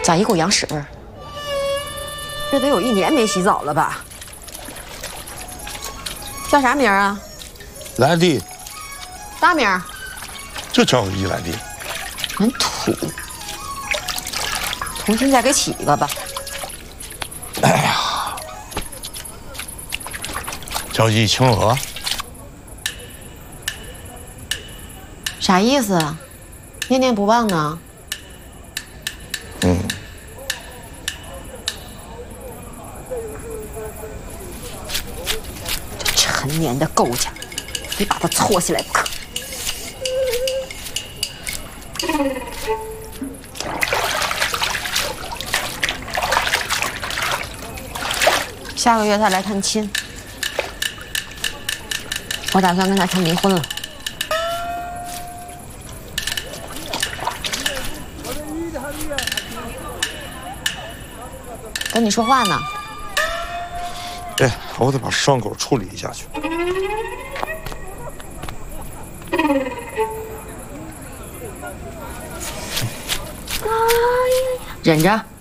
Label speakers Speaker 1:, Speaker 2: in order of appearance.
Speaker 1: 咋一股羊屎味儿？这得有1年没洗澡了吧？叫啥名啊？
Speaker 2: 兰迪。
Speaker 1: 大名？
Speaker 2: 就叫个伊兰迪。
Speaker 1: 很土。重新再给起一个吧。
Speaker 2: 哎呀，叫伊青娥。
Speaker 1: 啥意思啊？念念不忘呢？这陈年的勾家，得把他搓起来不可。下个月他来探亲，我打算跟他谈离婚了。跟你说话呢。
Speaker 2: 哎，我得把伤口处理一下去。
Speaker 1: 忍着。